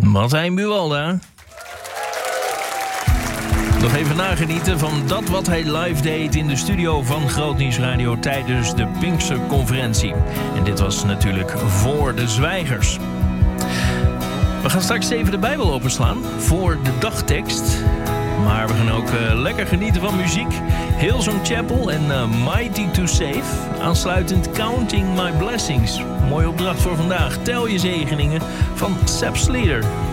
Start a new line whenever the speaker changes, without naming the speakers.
Martijn Buwalda. Nog even nagenieten van dat wat hij live deed in de studio van Groot Nieuws Radio tijdens de Pinksterconferentie. En dit was natuurlijk Voor de Zwijgers. We gaan straks even de Bijbel openslaan voor de dagtekst. Maar we gaan ook lekker genieten van muziek. Hillsong Chapel en Mighty to Save. Aansluitend Counting My Blessings. Mooie opdracht voor vandaag. Tel je zegeningen van Sepp Sleater.